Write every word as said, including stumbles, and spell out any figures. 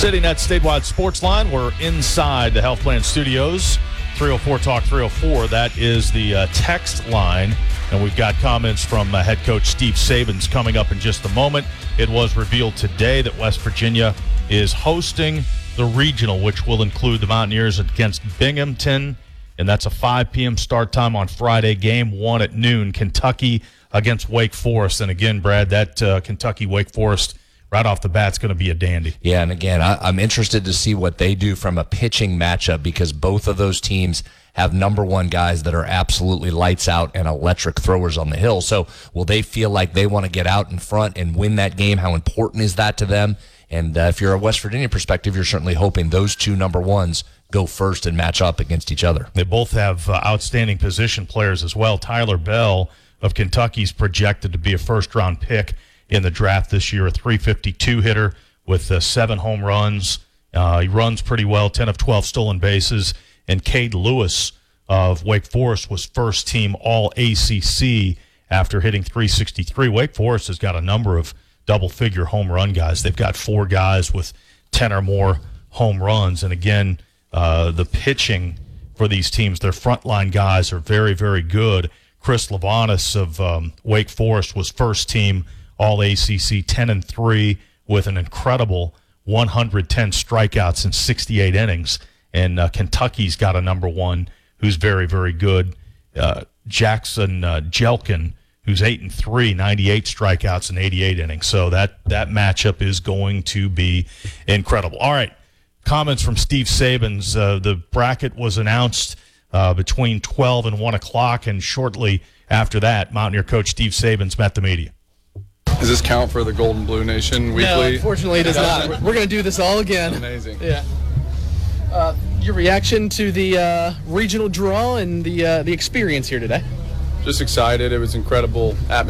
Sitting at Statewide Sports Line, we're inside the Health Plan Studios. three oh four Talk three oh four, that is the uh, text line. And we've got comments from uh, head coach Steve Sabins coming up in just a moment. It was revealed today that West Virginia is hosting the regional, which will include the Mountaineers against Binghamton. And that's a five p.m. start time on Friday. Game one at noon, Kentucky against Wake Forest. And again, Brad, that uh, Kentucky-Wake Forest right off the bat is going to be a dandy. Yeah, and again, I, I'm interested to see what they do from a pitching matchup because both of those teams have number one guys that are absolutely lights out and electric throwers on the hill. So will they feel like they want to get out in front and win that game? How important is that to them? And uh, if you're a West Virginia perspective, you're certainly hoping those two number ones go first and match up against each other. They both have uh, outstanding position players as well. Tyler Bell of Kentucky's projected to be a first-round pick in the draft this year, a three fifty-two hitter with uh, seven home runs. Uh, he runs pretty well, ten of twelve stolen bases. And Cade Lewis of Wake Forest was first-team All A C C after hitting three sixty-three. Wake Forest has got a number of double-figure home run guys. They've got four guys with ten or more home runs. And again, uh, the pitching for these teams, their frontline guys are very, very good. Chris Lavanis of um, Wake Forest was first-team All A C C, ten and three with an incredible one hundred ten strikeouts in sixty-eight innings. And uh, Kentucky's got a number one who's very, very good, uh, Jackson uh, Jelkin, who's eight and three, ninety-eight strikeouts in eighty-eight innings. So that that matchup is going to be incredible. All right, comments from Steve Sabins. Uh, the bracket was announced uh, between twelve and one o'clock, and shortly after that, Mountaineer coach Steve Sabins met the media. Does this count for the Golden Blue Nation weekly? No, unfortunately it does not. We're going to do this all again. Amazing. Yeah. Uh, your reaction to the uh, regional draw and the uh, the experience here today? Just excited. It was incredible atmosphere.